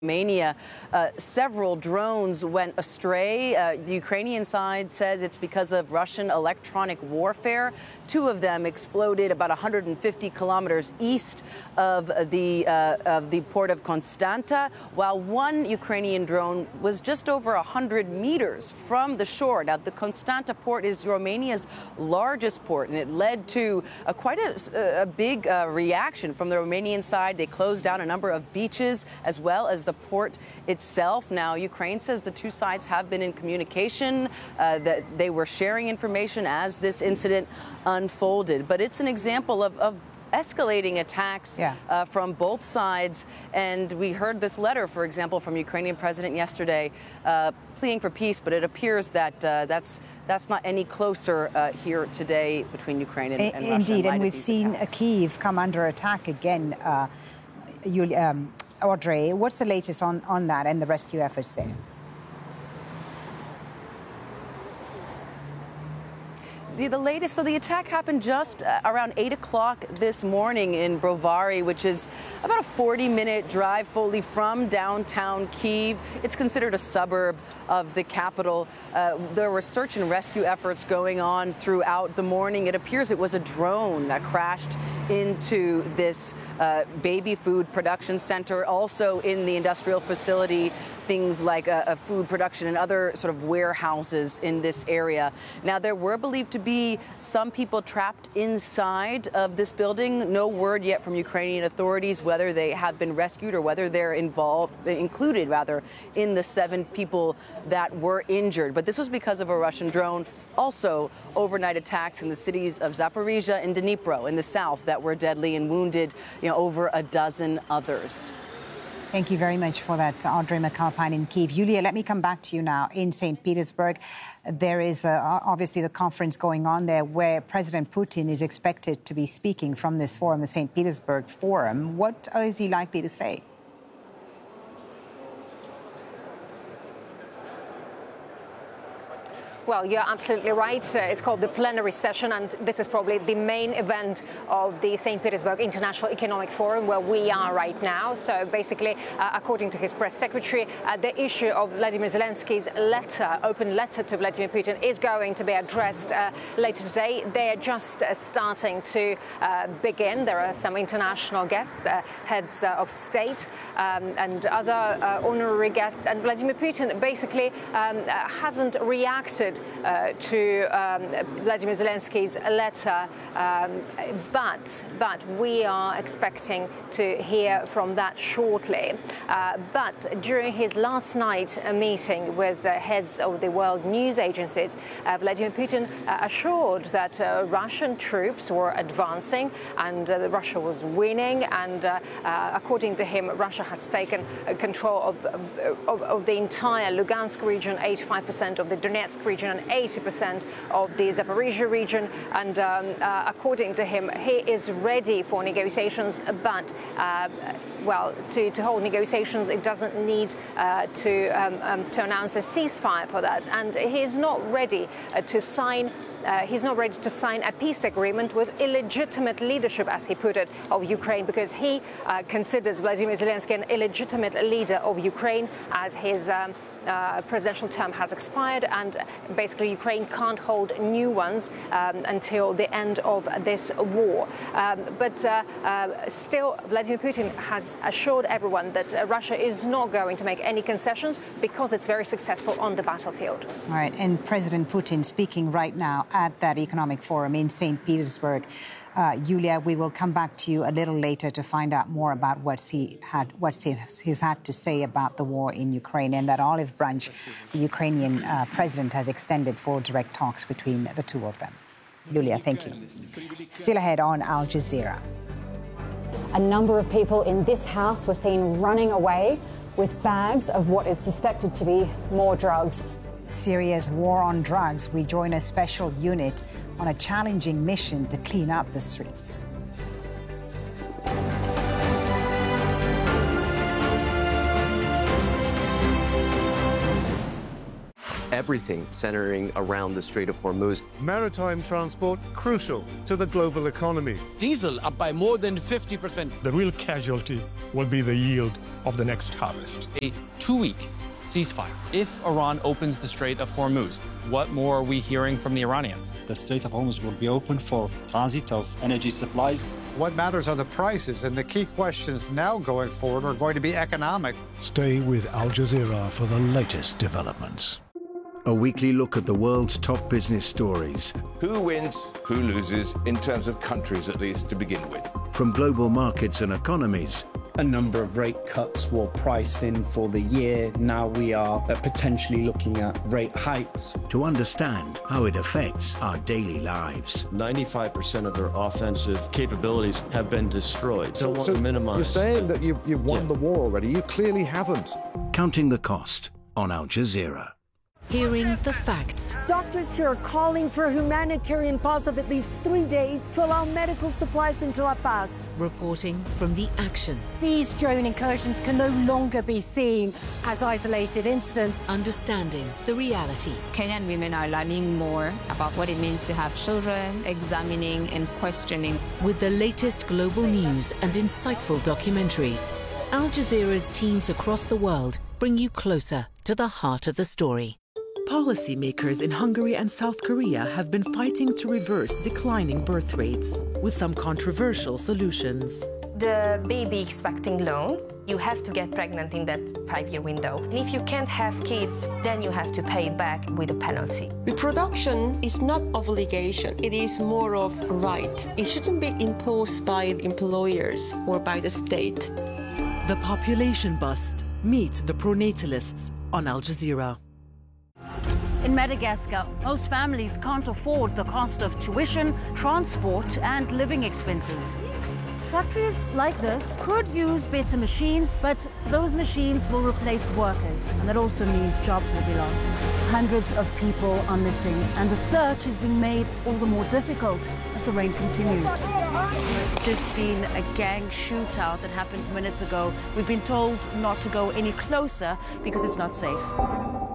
Romania, several drones went astray. The Ukrainian side says it's because of Russian electronic warfare. Two of them exploded about 150 kilometers east of the port of Constanta, while one Ukrainian drone was just over 100 meters from the shore. Now, the Constanta port is Romania's largest port, and it led to quite a big reaction from the Romanian side. They closed down a number of beaches as well as the port itself. Now, Ukraine says the two sides have been in communication, that they were sharing information as this incident unfolded. But it's an example of escalating attacks from both sides. And we heard this letter, for example, from Ukrainian president yesterday, pleading for peace. But it appears that that's not any closer here today between Ukraine and Russia. Indeed, and we've seen Kyiv come under attack again. Audrey, what's the latest on that and the rescue efforts there? The latest, so the attack happened just around 8 o'clock this morning in Brovary, which is about a 40-minute drive fully from downtown Kyiv. It's considered a suburb of the capital. There were search and rescue efforts going on throughout the morning. It appears it was a drone that crashed into this baby food production center. Also in the industrial facility, things like a food production and other sort of warehouses in this area. Now, there were believed to be some people trapped inside of this building. No word yet from Ukrainian authorities whether they have been rescued or whether they're included in the 7 people that were injured. But this was because of a Russian drone. Also, overnight attacks in the cities of Zaporizhia and Dnipro in the south that were deadly and wounded, over a dozen others. Thank you very much for that, Audrey McAlpine in Kyiv. Yulia, let me come back to you now in St. Petersburg. There is obviously the conference going on there where President Putin is expected to be speaking from this forum, the St. Petersburg Forum. What is he likely to say? Well, you're absolutely right. It's called the plenary session, and this is probably the main event of the St. Petersburg International Economic Forum, where we are right now. So basically, according to his press secretary, the issue of Vladimir Zelensky's open letter to Vladimir Putin is going to be addressed later today. They are just starting to begin. There are some international guests, heads of state and other honorary guests. And Vladimir Putin basically hasn't reacted to Vladimir Zelensky's letter, but we are expecting to hear from that shortly. But during his last night meeting with the heads of the world news agencies, Vladimir Putin assured that Russian troops were advancing and Russia was winning. And according to him, Russia has taken control of the entire Lugansk region, 85% of the Donetsk region, and 80% of the Zaporizhia region. And according to him, he is ready for negotiations, but to hold negotiations, it doesn't need to announce a ceasefire for that. And he's not ready to sign. He's not ready to sign a peace agreement with illegitimate leadership, as he put it, of Ukraine, because he considers Vladimir Zelensky an illegitimate leader of Ukraine, as his presidential term has expired, and basically Ukraine can't hold new ones until the end of this war. But still, Vladimir Putin has assured everyone that Russia is not going to make any concessions because it's very successful on the battlefield. All right, and President Putin speaking right now at that economic forum in St. Petersburg. Yulia, we will come back to you a little later to find out more about what he's had to say about the war in Ukraine and that olive branch the Ukrainian president has extended for direct talks between the two of them. Yulia, thank you. Still ahead on Al Jazeera. A number of people in this house were seen running away with bags of what is suspected to be more drugs. Syria's war on drugs. We join a special unit on a challenging mission to clean up the streets. everything centering around the Strait of Hormuz. Maritime transport crucial to the global economy. Diesel up by more than 50%. The real casualty will be the yield of the next harvest. A 2-week ceasefire. If Iran opens the Strait of Hormuz, what more are we hearing from the Iranians? The Strait of Hormuz will be open for transit of energy supplies. What matters are the prices, and the key questions now going forward are going to be economic. Stay with Al Jazeera for the latest developments. A weekly look at the world's top business stories. Who wins, who loses, in terms of countries at least to begin with. From global markets and economies. A number of rate cuts were priced in for the year. Now we are potentially looking at rate hikes. To understand how it affects our daily lives. 95% of their offensive capabilities have been destroyed. So minimize. You're saying that you've won the war already. You clearly haven't. Counting the Cost on Al Jazeera. Hearing the facts. Doctors here are calling for a humanitarian pause of at least 3 days to allow medical supplies into La Paz. Reporting from the action. These drone incursions can no longer be seen as isolated incidents. Understanding the reality. Kenyan women are learning more about what it means to have children, examining and questioning. With the latest global news and insightful documentaries, Al Jazeera's teams across the world bring you closer to the heart of the story. Policymakers in Hungary and South Korea have been fighting to reverse declining birth rates with some controversial solutions. The baby expecting loan, you have to get pregnant in that 5-year window. And if you can't have kids, then you have to pay back with a penalty. Reproduction is not obligation, it is more of a right. It shouldn't be imposed by employers or by the state. The population bust. Meet the pronatalists on Al Jazeera. In Madagascar, most families can't afford the cost of tuition, transport, and living expenses. Factories like this could use better machines, but those machines will replace workers, and that also means jobs will be lost. Hundreds of people are missing, and the search is being made all the more difficult as the rain continues. Just been a gang shootout that happened minutes ago. We've been told not to go any closer because it's not safe.